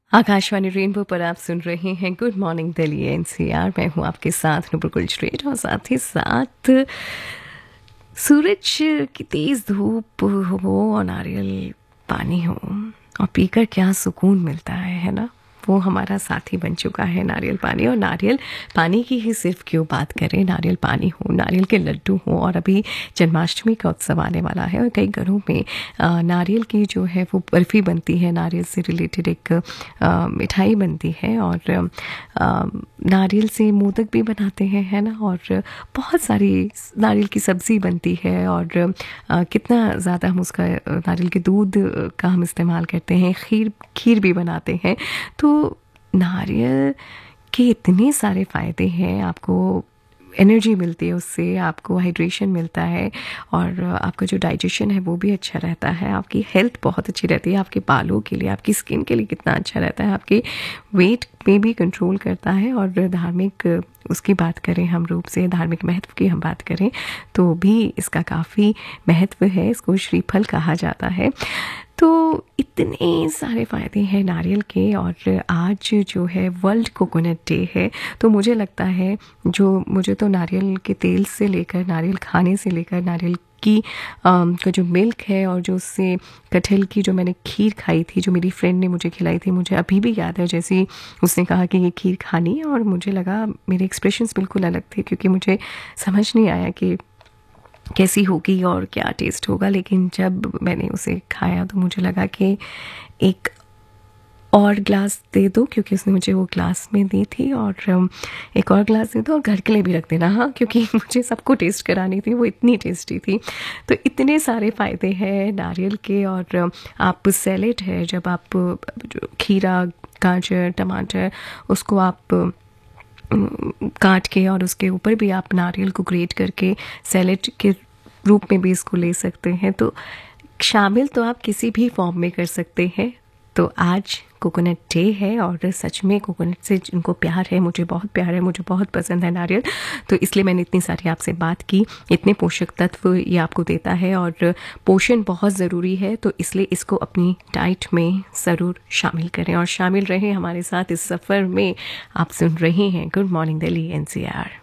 Akashvani rainbow पर आप सुन रहे हैं गुड मॉर्निंग दिल्ली एनसीआर। मैं हूं आपके साथ नुपुर स्ट्रेट और साथ ही साथ सूरज की तेज़ धूप हो और नारियल पानी हो और पीकर क्या सुकून मिलता है ना। वो हमारा साथी बन चुका है नारियल पानी। और नारियल पानी की ही सिर्फ क्यों बात करें, नारियल पानी हो, नारियल के लड्डू हो, और अभी जन्माष्टमी का उत्सव आने वाला है और कई घरों में नारियल की जो है वो बर्फ़ी बनती है, नारियल से रिलेटेड एक मिठाई बनती है और नारियल से मोदक भी बनाते हैं, है ना। और बहुत सारी नारियल की सब्ज़ी बनती है और कितना ज़्यादा हम उसका नारियल के दूध का हम इस्तेमाल करते हैं, खीर भी बनाते हैं। तो नारियल के इतने सारे फ़ायदे हैं, आपको एनर्जी मिलती है उससे, आपको हाइड्रेशन मिलता है और आपका जो डाइजेशन है वो भी अच्छा रहता है, आपकी हेल्थ बहुत अच्छी रहती है, आपके बालों के लिए, आपकी स्किन के लिए कितना अच्छा रहता है, आपके वेट में भी कंट्रोल करता है। और धार्मिक उसकी बात करें, हम रूप से धार्मिक महत्व की हम बात करें तो भी इसका काफ़ी महत्व है, इसको श्रीफल कहा जाता है। तो इतने सारे फ़ायदे हैं नारियल के। और आज जो है वर्ल्ड कोकोनट डे है, तो मुझे लगता है मुझे तो नारियल के तेल से लेकर, नारियल खाने से लेकर, नारियल की का जो मिल्क है और जो उससे कटहल की जो मैंने खीर खाई थी, जो मेरी फ्रेंड ने मुझे खिलाई थी, मुझे अभी भी याद है जैसे उसने कहा कि ये खीर खानी है, और मुझे लगा मेरे एक्सप्रेशंस बिल्कुल अलग थे क्योंकि मुझे समझ नहीं आया कि कैसी होगी और क्या टेस्ट होगा। लेकिन जब मैंने उसे खाया तो मुझे लगा कि एक और ग्लास दे दो, क्योंकि उसने मुझे वो ग्लास में दी थी, और एक और ग्लास दे दो और घर के लिए भी रख देना, हाँ, क्योंकि मुझे सबको टेस्ट करानी थी, वो इतनी टेस्टी थी। तो इतने सारे फ़ायदे हैं नारियल के। और आप सैलेड है, जब आप जो खीरा, गाजर, टमाटर, उसको आप काट के और उसके ऊपर भी आप नारियल को ग्रेट करके सैलेड के रूप में भी इसको ले सकते हैं। तो शामिल तो आप किसी भी फॉर्म में कर सकते हैं। तो आज कोकोनट डे है और सच में कोकोनट से जिनको प्यार है, मुझे बहुत प्यार है, मुझे बहुत पसंद है नारियल, तो इसलिए मैंने इतनी सारी आपसे बात की। इतने पोषक तत्व ये आपको देता है और पोषण बहुत ज़रूरी है, तो इसलिए इसको अपनी डाइट में ज़रूर शामिल करें और शामिल रहें हमारे साथ इस सफ़र में। आप सुन रहे हैं गुड मॉर्निंग दिल्ली एनसीआर।